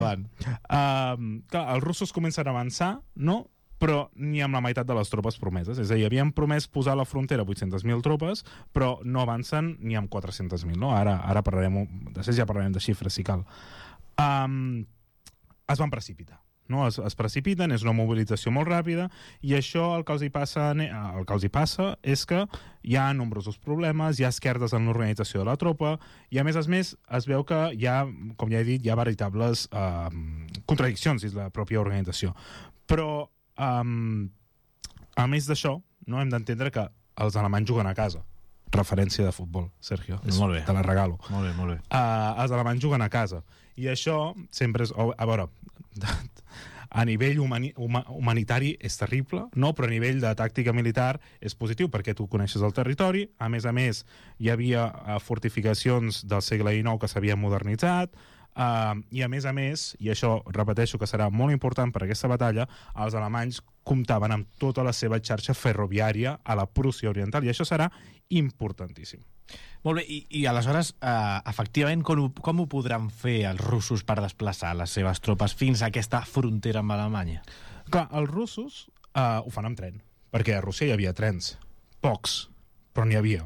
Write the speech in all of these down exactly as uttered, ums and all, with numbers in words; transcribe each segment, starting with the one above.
Uh, clar, els russos comencen a avançar, no?, però ni amb la meitat de les tropes promeses. És a dir, havien promès posar a la frontera vuit-centes mil tropes, però no avancen ni amb quatre-centes mil, no? Ara, ara parlarem, després ja parlarem de xifres, si cal. Um, es van precipitar. No? Es, es precipiten, és una mobilització molt ràpida, i això el que els hi passa, el que els hi passa és que hi ha nombrosos problemes, hi ha esquerdes en l'organització de la tropa, i a més a més es veu que hi ha, com ja he dit, hi ha veritables eh, contradiccions dins la pròpia organització. Però, um, a més d'això, no, hem d'entendre que els alemanys juguen a casa. Referència de futbol, Sergio. Molt bé. Te la regalo. Molt bé, molt bé. Uh, els alemanys juguen a casa. I això sempre és... A veure, a nivell humani, huma, humanitari és terrible, no? Però a nivell de tàctica militar és positiu, perquè tu coneixes el territori. A més a més, hi havia uh, fortificacions del segle dinou que s'havien modernitzat, uh, i a més a més, i això repeteixo que serà molt important per aquesta batalla, els alemanys comptaven amb tota la seva xarxa ferroviària a la Prússia Oriental, i això serà importantíssim. Molt bé, i, i aleshores, eh, efectivament, com ho, com ho podran fer els russos per desplaçar les seves tropes fins a aquesta frontera amb Alemanya? Clar, els russos eh, ho fan amb tren, perquè a Rússia hi havia trens. Pocs, però n'hi havia.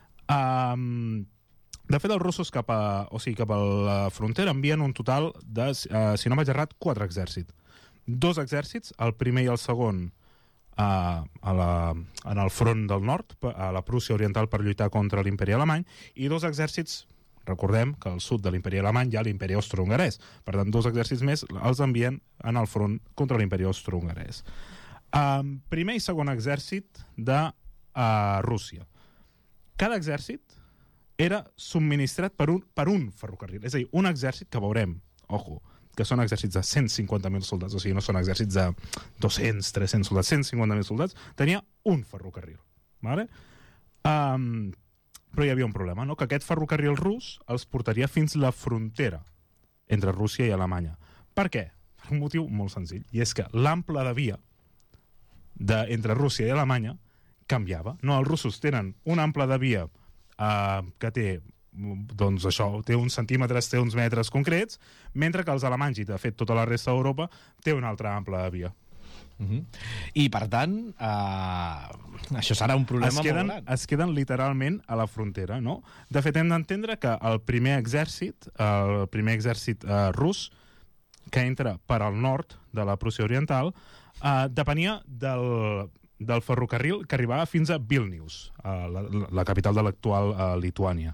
Um, de fet, els russos cap a, o sigui, cap a la frontera envien un total de, eh, si no vaig errat, quatre exèrcits. Dos exèrcits, el primer i el segon, A, a la, en el front del nord, a la Prússia Oriental, per lluitar contra l'imperi alemany, i dos exèrcits, recordem que al sud de l'imperi alemany hi ha l'imperi austro-hongarès, per tant dos exèrcits més els envien en el front contra l'imperi austro-hongarès. Um, primer i segon exèrcit de uh, Rússia. Cada exèrcit era subministrat per un, per un ferrocarril, és a dir, un exèrcit que veurem, ojo, que són exèrcits de cent cinquanta mil soldats, o sigui, no són exèrcits de dos-cents, tres-cents soldats, cent cinquanta mil soldats, tenia un ferrocarril. Vale? Um, però hi havia un problema, no? Que aquest ferrocarril rus els portaria fins la frontera entre Rússia i Alemanya. Per què? Per un motiu molt senzill, i és que l'ample de via de, entre Rússia i Alemanya canviava. No, els russos tenen un ample de via uh, que té doncs això, té uns centímetres, té uns metres concrets, mentre que els alemanys, i de fet tota la resta d'Europa, té un altre ample de via. Uh-huh. I per tant uh, això serà un problema es queden, molt gran. Es queden literalment a la frontera, no? De fet, hem d'entendre que el primer exèrcit, el primer exèrcit uh, rus, que entra per al nord de la Prússia Oriental, uh, depenia del, del ferrocarril que arribava fins a Vilnius, uh, la, la capital de l'actual uh, Lituània.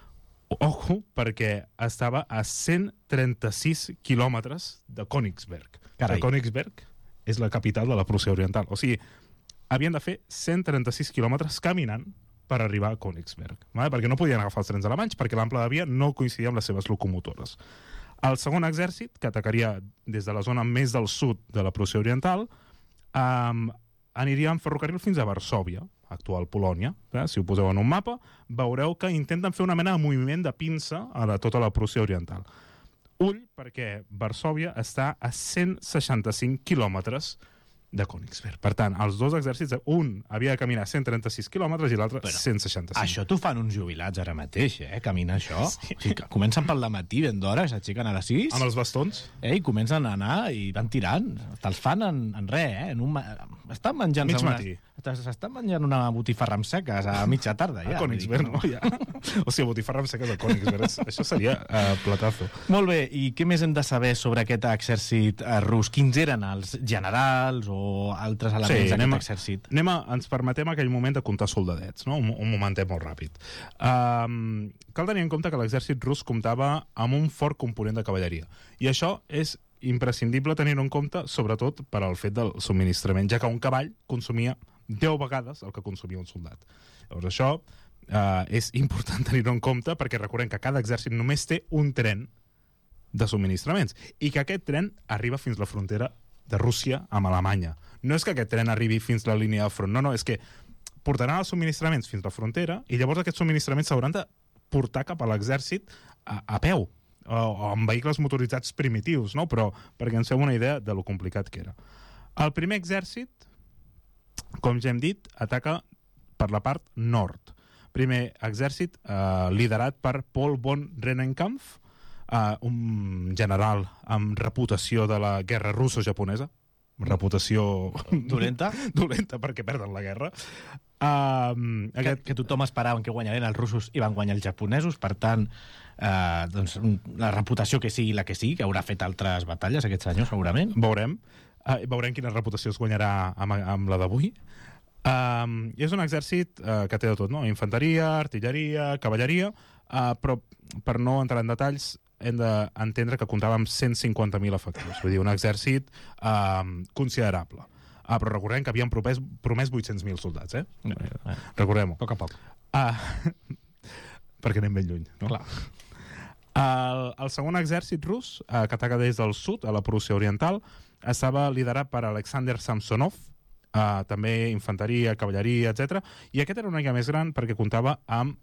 Ojo, perquè estava a cent trenta-sis quilòmetres de Königsberg. Carai. Königsberg és la capital de la Prússia Oriental. O sigui, havien de fer cent trenta-sis quilòmetres caminant per arribar a Königsberg, vale? Perquè no podien agafar els trens alemanys, perquè l'ample de via no coincidia amb les seves locomotores. El segon exèrcit, que atacaria des de la zona més del sud de la Prússia Oriental, um, aniria en ferrocarril fins a Varsòvia, actual Polònia. Eh? Si ho poseu en un mapa, veureu que intenten fer una mena de moviment de pinça a la, tota la Prússia Oriental. Ull, perquè Varsòvia està a cent seixanta-cinc quilòmetres de Königsberg. Per tant, els dos exèrcits, un havia de caminar cent trenta-sis quilòmetres i l'altre cent seixanta-cinc. Això t'ho fan uns jubilats ara mateix, eh? Caminar això. Sí. O sigui, que comencen per la matí ben d'hora, s'aixequen a les sis. Amb els bastons. Eh? I comencen a anar i van tirant. Te'ls fan en, en res, eh? En un ma... Estan menjant... Mig matí. S'estan menjant una botifarra amb seques a mitja tarda, ja. A Königsberg, no? Ja. O sigui, botifarra amb seques a Königsberg. Això seria uh, platazo. Molt bé, i què més hem de saber sobre aquest exèrcit uh, rus? Quins eren els generals o altres elements sí, d'aquest exèrcit? Anem a, ens permetem aquell moment de comptar soldadets, no? Un, un momentet molt ràpid. Um, cal tenir en compte que l'exèrcit rus comptava amb un fort component de cavalleria. I això és imprescindible tenir-ho en compte, sobretot per al fet del subministrament, ja que un cavall consumia deu vegades el que consumia un soldat. Llavors això eh, és important tenir-ho en compte, perquè recordem que cada exèrcit només té un tren de subministraments i que aquest tren arriba fins a la frontera de Rússia amb Alemanya. No és que aquest tren arribi fins a la línia de front, no, no, és que portaran els subministraments fins a la frontera i llavors aquests subministraments s'hauran de portar cap a l'exèrcit a, a peu, o, o amb vehicles motoritzats primitius, no? Però perquè ens fem una idea de lo complicat que era. El primer exèrcit, com ja hem dit, ataca per la part nord. Primer exèrcit eh, liderat per Paul von Rennenkampf, uh, un general amb reputació de la guerra russo-japonesa, reputació dolenta, dolenta perquè perden la guerra. Uh, aquest... que, que tothom esperava que guanyarien els russos i van guanyar els japonesos, per tant, uh, doncs, la reputació que sigui la que sigui, que haurà fet altres batalles aquest senyor, segurament. Veurem. Uh, veurem quina reputació es guanyarà amb, amb la d'avui. Uh, és un exèrcit uh, que té de tot, no? Infanteria, artilleria, cavalleria, uh, però per no entrar en detalls hem d'entendre que comptava amb cent cinquanta mil efectius, vull dir, un exèrcit uh, considerable. Ah, però recordem que havien promès, promès vuit-cents mil soldats, eh? No, no. Recordem-ho. A poc a poc. Ah, perquè anem ben lluny, no? Clar. El, el segon exèrcit rus, eh, que ataca des del sud, a la Prússia Oriental, estava liderat per Alexander Samsonov, eh, també infanteria, cavalleria, etcètera. I aquest era una mica més gran perquè comptava amb,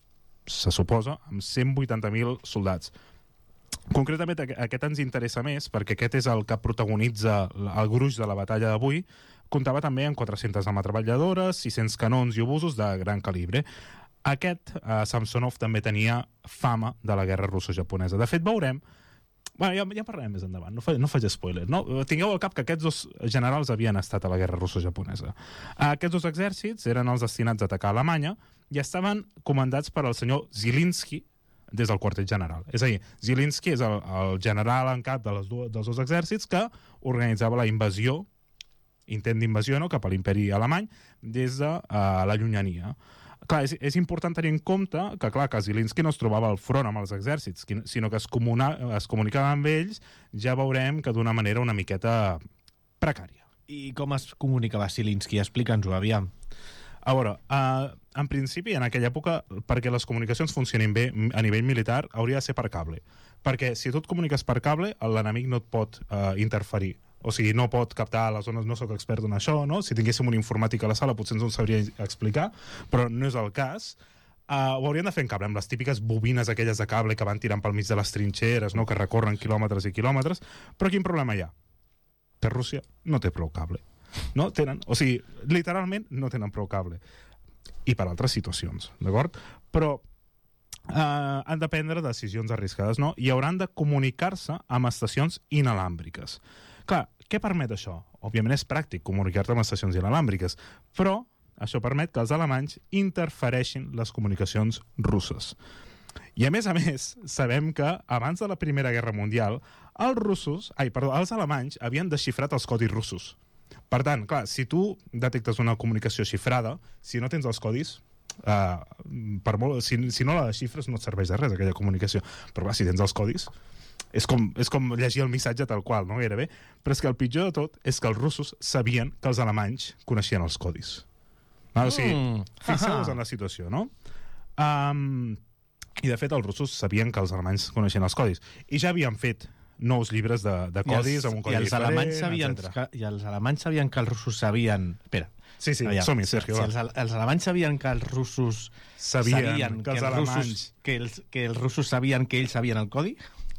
se suposa, amb cent vuitanta mil soldats. Concretament aquest ens interessa més perquè aquest és el que protagonitza el gruix de la batalla d'avui. Comptava també amb quatre-centes ametralladores, sis-cents canons i obusos de gran calibre. Aquest, eh, Samsonov, també tenia fama de la guerra russo-japonesa. De fet, veurem... Bueno, ja, ja parlarem més endavant, no, fa, no faig spoiler. No? Tingueu al cap que aquests dos generals havien estat a la guerra russo-japonesa. Aquests dos exèrcits eren els destinats a atacar Alemanya i estaven comandats per el senyor Zilinski, des del quartel general. És a dir, Zilinski és el, el general en cap de les dues, dels dos exèrcits que organitzava la invasió, intent d'invasió, no?, cap a l'imperi alemany des de uh, la llunyania. Clar, és, és important tenir en compte que, clar, que Zilinski no es trobava al front amb els exèrcits, sinó que es, comuna, es comunicava amb ells, ja veurem que d'una manera una miqueta precària. I com es comunicava Zilinski? Explica'ns-ho, aviam. A veure, uh, en principi, en aquella època, perquè les comunicacions funcionin bé a nivell militar, hauria de ser per cable. Perquè si tu et comuniques per cable, l'enemic no et pot uh, interferir. O sigui, no pot captar les zones, no sóc expert en això, no? Si tinguéssim un informàtic a la sala potser ens ho sabria explicar, però no és el cas. Uh, ho haurien de fer en cable, amb les típiques bobines aquelles de cable que van tirant pel mig de les trinxeres, no?, que recorren quilòmetres i quilòmetres. Però quin problema hi ha? Que Rússia no té prou cable. No tenen, o sigui, literalment no tenen prou cable. I per altres situacions, d'acord? Però eh, han de prendre decisions arriscades, no? I hauran de comunicar-se amb estacions inalàmbriques. Clar, què permet això? Òbviament és pràctic comunicar-te amb estacions inalàmbriques, però això permet que els alemanys interfereixin les comunicacions russes. I a més a més, sabem que abans de la Primera Guerra Mundial, els russos, ai, perdó, els alemanys havien desxifrat els codis russos. Per tant, clar, si tu detectes una comunicació xifrada, si no tens els codis, uh, per molt, si, si no la xifres no et serveix de res aquella comunicació. Però clar, si tens els codis, és com, és com llegir el missatge tal qual, no? Gairebé. Però és que el pitjor de tot és que els russos sabien que els alemanys coneixien els codis. Ah, o sigui, Mm. fixeu-vos en la situació, no? Um, I de fet els russos sabien que els alemanys coneixien els codis. I ja havien fet nous llibres de, de codis, els, amb un codi i els diferent, alemanys sabien etcètera. que, I els alemanys sabien que els russos sabien... Espera. Sí, sí, aviam, som-hi, Sergio. Si Va. els, ale- els alemanys sabien que els russos Sabien, sabien que els els alemanys... russos, que, els, que els russos sabien que ells sabien el codi?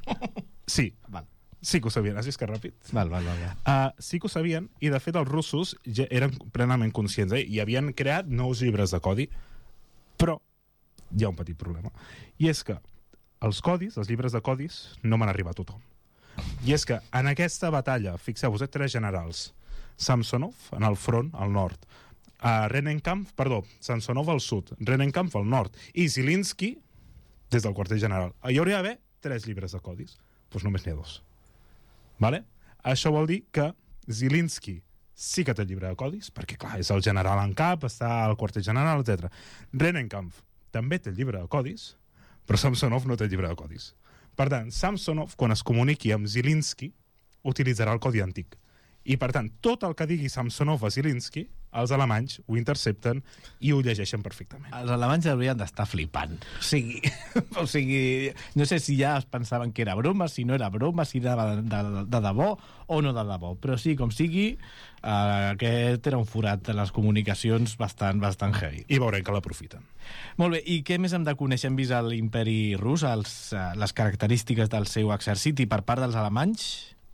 Sí, Val, sí que ho sabien. Has vist que ràpid? val, val. val, val. Uh, sí que ho sabien, i de fet els russos ja eren plenament conscients, eh? I havien creat nous llibres de codi, però hi ha un petit problema. I és que els codis, els llibres de codis, no van arribar a tothom. I és que en aquesta batalla, fixeu-vos, eh, tres generals. Samsonov, en el front, al nord. Uh, Rennenkampf, perdó, Samsonov al sud. Rennenkampf al nord. I Zilinski, des del quartel general. Hi hauria d'haver tres llibres de codis. Doncs només n'hi ha dos. Vale? Això vol dir que Zilinski sí que té el llibre de codis, perquè, clar, és el general en cap, està al quartel general, etcètera. Rennenkampf també té el llibre de codis, però Samsonov no té el llibre de codis. Per tant, Samsonov, quan es comuniqui amb Zilinski, utilitzarà el codi antic. I, per tant, tot el que digui Samsonov a Zilinski, els alemanys ho intercepten i ho llegeixen perfectament. Els alemanys haurien d'estar flipant. O sigui, o sigui, no sé si ja es pensaven que era broma, si no era broma, si era de, de, de debò o no de debò. Però sí, com sigui, eh, aquest era un forat de les comunicacions bastant, bastant heavy. I veurem que l'aprofiten. Molt bé, i què més hem de conèixer? Hem vist l'imperi rus, els, eh, les característiques del seu exèrcit, i per part dels alemanys...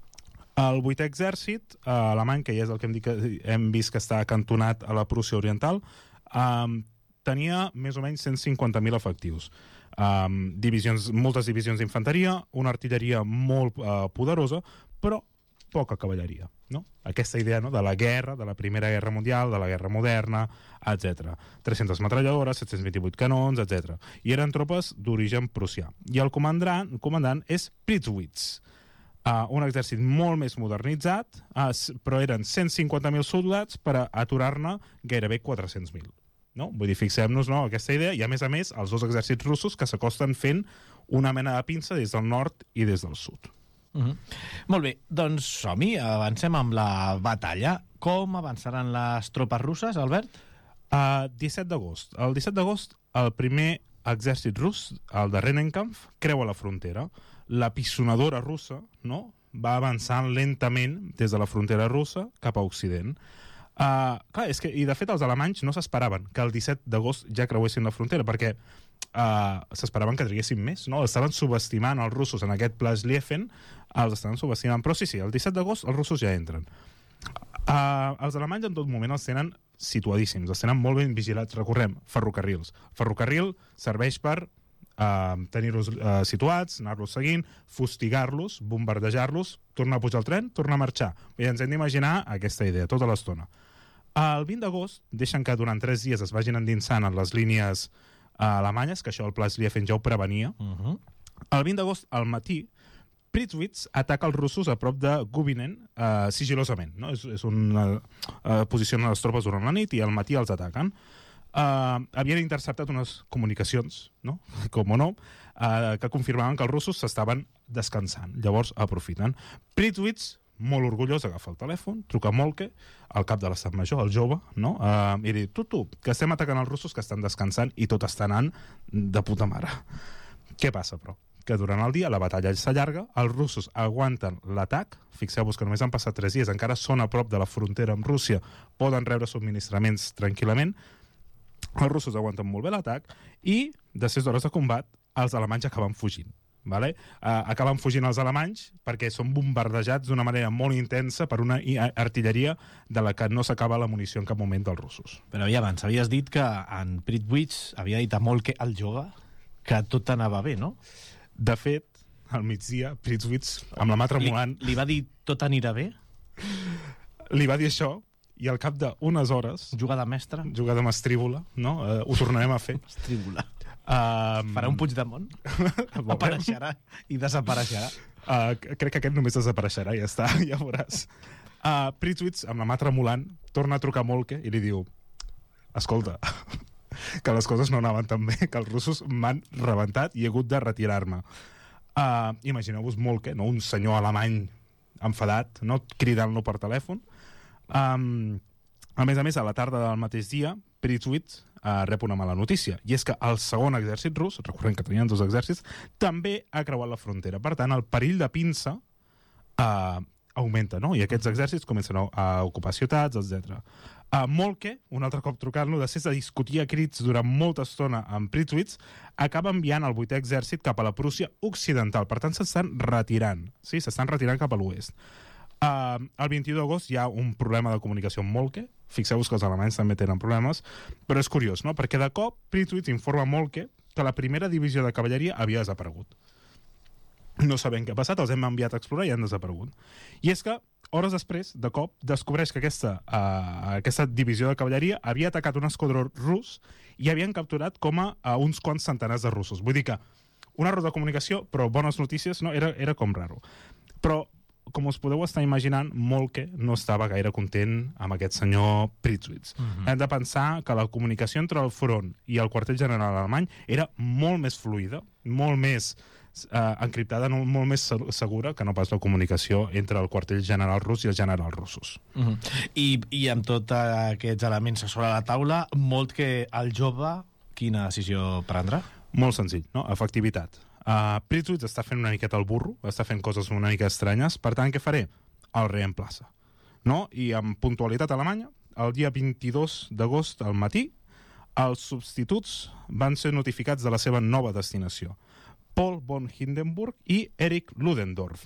El vuitè exèrcit eh, alemany, que ja és el que hem, dit que hem vist que està acantonat a la Prússia Oriental, eh, tenia més o menys cent cinquanta mil efectius. Um, divisions, moltes divisions d'infanteria, una artilleria molt uh, poderosa, però poca cavalleria, no? Aquesta idea, no?, de la guerra, de la Primera Guerra Mundial, de la guerra moderna, etcètera. tres-centes metralladores, set-cents vint-i-vuit canons, etcètera. I eren tropes d'origen prussià. I el comandant, el comandant és Prittwitz, uh, un exèrcit molt més modernitzat, uh, però eren cent cinquanta mil soldats per a aturar-ne gairebé quatre-cents mil. No? Vull dir, fixem-nos, no?, aquesta idea, i a més a més els dos exèrcits russos que s'acosten fent una mena de pinça des del nord i des del sud. Uh -huh. Molt bé, doncs som-hi, avancem amb la batalla. Com avançaran les tropes russes, Albert? Uh, disset d'agost. El disset d'agost el primer exèrcit rus, el de Rennenkampf, creua la frontera. La pisonadora russa, no?, va avançant lentament des de la frontera russa cap a Occident. Uh, clar, és que, i de fet els alemanys no s'esperaven que el disset d'agost ja creuessin la frontera, perquè uh, s'esperaven que triguessin més, no? Estaven subestimant els russos en aquest pla Schlieffen, els estaven subestimant, però sí, sí, el disset d'agost els russos ja entren. Uh, els alemanys en tot moment els tenen situadíssims, els tenen molt ben vigilats. Recordem, ferrocarrils. Ferrocarril serveix per uh, tenir-los uh, situats, anar-los seguint, fustigar-los, bombardejar-los, tornar a pujar al tren, tornar a marxar. I ens hem d'imaginar aquesta idea tota l'estona. El vint d'agost deixen que durant tres dies es vagin endinsant en les línies uh, alemanyes, que això el pla Schlieffen ja ho prevenia. Uh -huh. El vint d'agost, al matí, Prittwitz ataca els russos a prop de Gubinen uh, sigilosament. No? És, és una uh, posiciona les tropes durant la nit i al matí els ataquen. Uh, havien interceptat unes comunicacions, no? com o no, uh, que confirmaven que els russos s'estaven descansant. Llavors aprofiten. Prittwitz, molt orgullós, agafa el telèfon, truca a Moltke, el cap de l'estat major, el jove, no? Uh, i diu, tu, tu, que estem atacant els russos que estan descansant i tot està anant de puta mare. Què passa, però? Que durant el dia la batalla s'allarga, els russos aguanten l'atac, fixeu-vos que només han passat tres dies, encara són a prop de la frontera amb Rússia, poden rebre subministraments tranquil·lament, els russos aguanten molt bé l'atac i, després d'hores de combat, els alemanys acaben fugint. Vale? Uh, acaben fugint els alemanys perquè són bombardejats d'una manera molt intensa per una artilleria de la que no s'acaba la munició en cap moment dels russos. Però ja abans havies dit que en Prittwitz havia dit a Moltke, el jove, que tot anava bé, no? De fet, al migdia, Prittwitz, amb la mà tremolant... Li, li va dir tot anirà bé? Li va dir això, i al cap d'unes hores... Jugada mestra? Jugada mestrívola, no? Uh, ho tornarem a fer. Mestrívola. Um... Farà un Puigdemont? Apareixerà i desapareixerà. Uh, crec que aquest només desapareixerà, ja està, ja veuràs. Uh, Prittwitz, amb la mà tremolant, torna a trucar a Moltke i li diu: escolta, que les coses no anaven tan bé, que els russos m'han rebentat i he hagut de retirar-me. Uh, Imagineu-vos Moltke, no? Un senyor alemany enfadat, no? Cridant-lo per telèfon. Um, a més a més, a la tarda del mateix dia, Prittwitz uh, rep una mala notícia, i és que el segon exèrcit rus, recordem que tenien dos exèrcits, també ha creuat la frontera. Per tant, el perill de pinça uh, augmenta, no? I aquests exèrcits comencen a, a ocupar ciutats, etcètera. Uh, Moltke, un altre cop trucant-lo, després de discutir a crits durant molta estona amb Prittwitz, acaba enviant el vuitè exèrcit cap a la Prússia occidental. Per tant, s'estan retirant. Sí? S'estan retirant cap a l'oest. Uh, el vint-i-u d'agost hi ha un problema de comunicació amb Moltke. Fixeu-vos que els alemanys també tenen problemes, però és curiós, no? Perquè de cop Prittwitz informa Moltke que la primera divisió de cavalleria havia desaparegut. No sabem què ha passat, els hem enviat a explorar i han desaparegut. I és que, hores després, de cop, descobreix que aquesta, uh, aquesta divisió de cavalleria havia atacat un esquadró rus i havien capturat com a uh, uns quants centenars de russos. Vull dir que una error de comunicació, però bones notícies, no? Era, era com raro. Però, com us podeu estar imaginant, Moltke no estava gaire content amb aquest senyor Prittwitz. Uh-huh. Hem de pensar que la comunicació entre el front i el quartel general alemany era molt més fluida, molt més Uh, encriptada, no, molt més segura que no pas la comunicació entre el quartel general rus i els generals russos. Uh -huh. I, I amb tots aquests elements a sobre la taula, Moltke, el jove, quina decisió prendrà? Molt senzill, no? Efectivitat. Uh, Prittwitz està fent una miqueta el burro, està fent coses una mica estranyes, per tant, què faré? El reemplaça. No? I amb puntualitat alemanya, el dia vint-i-dos d'agost al matí, els substituts van ser notificats de la seva nova destinació. Paul von Hindenburg i Erich Ludendorff,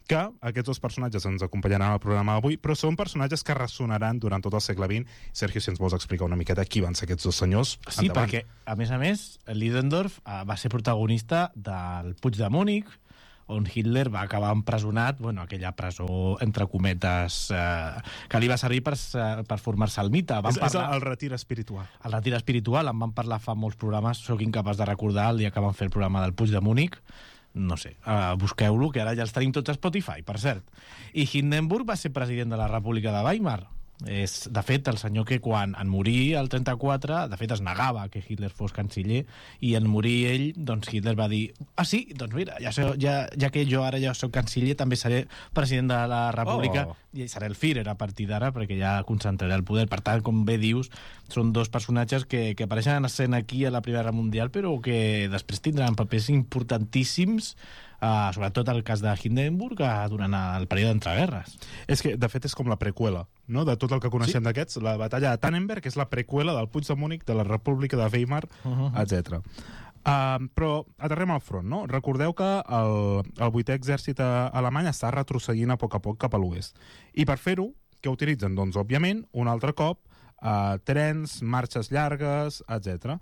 que aquests dos personatges ens acompanyaran al programa d'avui, però són personatges que ressonaran durant tot el segle vint. Sergio, si ens vols explicar una miqueta qui van ser aquests dos senyors, Sí, endavant. perquè, a més a més, Ludendorff eh, va ser protagonista del Puig de Múnich, on Hitler va acabar empresonat, bueno, aquella presó, entre cometes, eh, que li va servir per, eh, per formar-se al mite. Vam És, és parlar... el retir espiritual. El retir espiritual, en van parlar fa molts programes, sóc incapaç de recordar el dia que van fer el programa del Puig de Múnich, no sé, uh, busqueu-lo, que ara ja els tenim tots a Spotify, per cert. I Hindenburg va ser president de la República de Weimar. És, de fet, el senyor que quan en morir el trenta-quatre, de fet es negava que Hitler fos canciller, i en morir ell, doncs Hitler va dir ah sí, doncs mira, ja, sé, ja, ja que jo ara ja soc canciller, també seré president de la República, Oh. i seré el Führer a partir d'ara, perquè ja concentraré el poder. Per tant, com bé dius, són dos personatges que, que apareixen en escena aquí a la Primera Guerra Mundial, però que després tindran papers importantíssims, Uh, sobretot el cas de Hindenburg, uh, durant el període d'entreguerres. És que, de fet, és com la preqüela, no?, de tot el que coneixem sí. d'aquests. La batalla de Tannenberg és la preqüela del Puig de Múnich, de la República de Weimar, uh -huh. etcètera. Uh, però aterrem al front, no? Recordeu que el, el vuitè exèrcit alemany està retrocedint a poc a poc cap a l'oest. I per fer-ho, què utilitzen? Doncs, òbviament, un altre cop, uh, trens, marxes llargues, etcètera.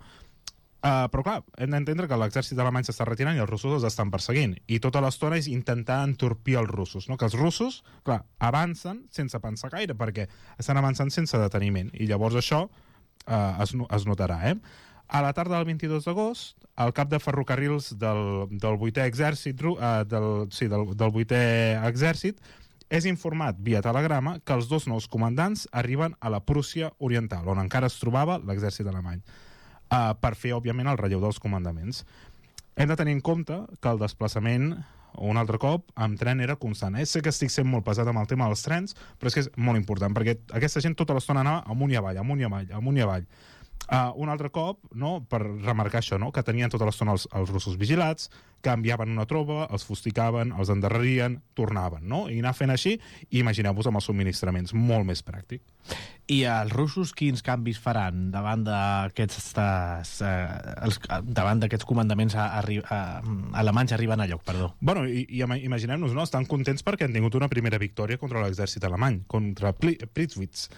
Uh, però clar, hem d'entendre que l'exèrcit alemany s'està retirant i els russos els estan perseguint, i tota l'estona és intentar entorpir els russos, no? Que els russos, clar, avancen sense pensar gaire, perquè estan avançant sense deteniment, i llavors això uh, es, es notarà, eh? A la tarda del vint-i-dos d'agost, el cap de ferrocarrils del, del vuitè exèrcit, uh, del, sí, del, del vuitè exèrcit, és informat via telegrama que els dos nous comandants arriben a la Prússia Oriental, on encara es trobava l'exèrcit alemany. Uh, per fer, òbviament, el relleu dels comandaments. Hem de tenir en compte que el desplaçament, un altre cop, amb tren era constant. Eh? Sé que estic sent molt pesat amb el tema dels trens, però és que és molt important, perquè aquesta gent tota l'estona anava amunt i avall, amunt i avall, amunt i avall. Uh, un altre cop, no, per remarcar això, no, que tenien tota l'estona els, els russos vigilats, que enviaven una tropa, els fustigaven, els endarrerien, tornaven, no? I anar fent així, i imagineu-vos amb els subministraments, molt més pràctic. I els russos quins canvis faran davant d'aquests eh, els, davant d'aquests comandaments a, a, a, alemanys arriben a lloc, perdó? Bueno, i, i imaginem-nos, no? Estan contents perquè han tingut una primera victòria contra l'exèrcit alemany, contra Pritzwitz.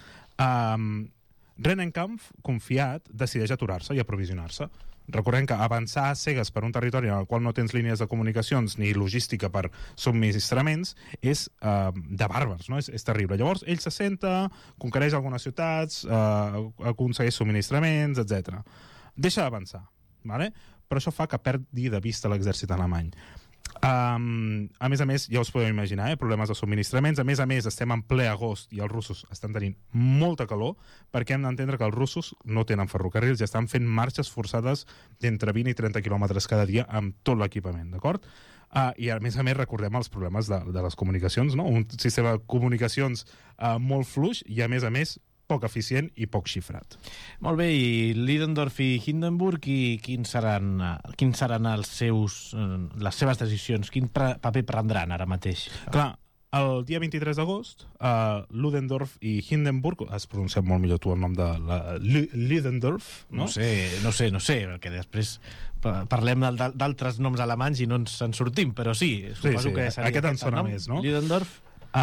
Um, Rennenkampf, confiat, decideix aturar-se i aprovisionar-se. Recordem que avançar a cegues per un territori en el qual no tens línies de comunicacions ni logística per subministraments és eh, de bàrbars, no? És, és terrible. Llavors, ell se senta, conquereix algunes ciutats, eh, aconsegueix subministraments, etcètera. Deixa d'avançar, ¿vale? Però això fa que perdi de vista l'exèrcit alemany. Um, a més a més, ja us podeu imaginar, eh, problemes de subministraments. A més a més, estem en ple agost i els russos estan tenint molta calor, perquè hem d'entendre que els russos no tenen ferrocarrils i estan fent marxes forçades d'entre vint i trenta quilòmetres cada dia amb tot l'equipament, d'acord? Uh, I a més a més recordem els problemes de, de les comunicacions, no? Un sistema de comunicacions uh, molt fluix i a més a més poc eficient i poc xifrat. Molt bé, i Ludendorff i Hindenburg, i quins seran, quins seran els seus, les seves decisions? Quin paper prendran ara mateix? Clar, el dia vint-i-tres d'agost, uh, Ludendorff i Hindenburg, has pronunciat molt millor tu el nom de la Ludendorff, no? No sé, no sé, no sé, perquè després parlem d'altres noms alemanys i no ens en sortim, però sí, suposo sí, sí. que seria aquest en sona més, no? Ludendorff.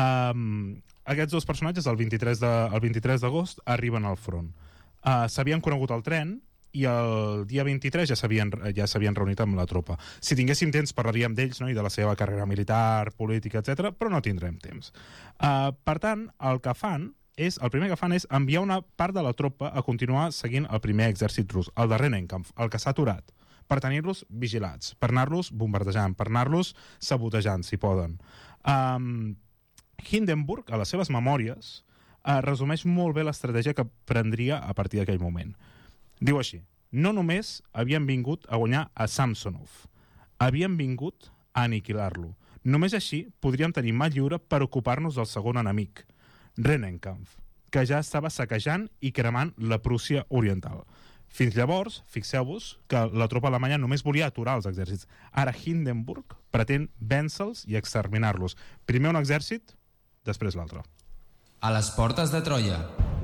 Um, aquests dos personatges, el vint-i-tres de, el vint-i-tres d'agost, arriben al front. Uh, s'havien conegut al tren i el dia vint-i-tres ja s'havien ja s'havien reunit amb la tropa. Si tinguéssim temps parlaríem d'ells, no?, i de la seva carrera militar, política, etcètera, però no tindrem temps. Uh, per tant, el que fan és, el primer que fan és enviar una part de la tropa a continuar seguint el primer exèrcit rus, el de Rennenkampf, el que s'ha aturat, per tenir-los vigilats, per anar-los bombardejant, per anar-los sabotejant, si poden. Um, Hindenburg, a les seves memòries, eh, resumeix molt bé l'estratègia que prendria a partir d'aquell moment. Diu així: no només havien vingut a guanyar a Samsonov, havien vingut a aniquilar-lo. Només així podríem tenir mà lliure per ocupar-nos del segon enemic, Rennenkampf, que ja estava saquejant i cremant la Prússia Oriental. Fins llavors, fixeu-vos que la tropa alemanya només volia aturar els exèrcits. Ara Hindenburg pretén vèncer-los i exterminar-los. Primer un exèrcit, després l'altre. A les portes de Troia.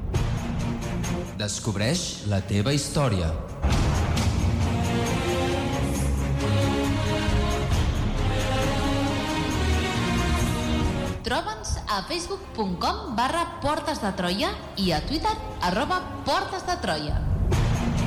Descobreix la teva història. Troba'ns a facebook punt com barra Portes de Troia i a Twitter arroba Portes de Troia.